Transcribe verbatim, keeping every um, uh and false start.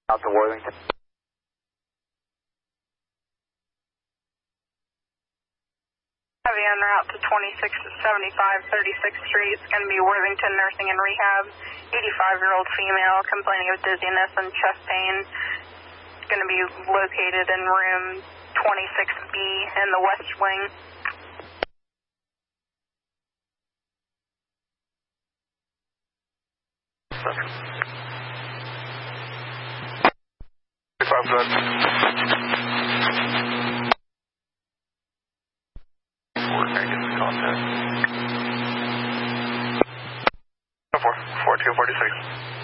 Out to Worthington. Heavy en route to twenty-six seventy-five thirty-sixth Street. It's going to be Worthington Nursing and Rehab. eighty-five-year-old female complaining of dizziness and chest pain. It's going to be located in room twenty-six B in the West Wing. Five good. Four, I get the contact. Four, four two forty six.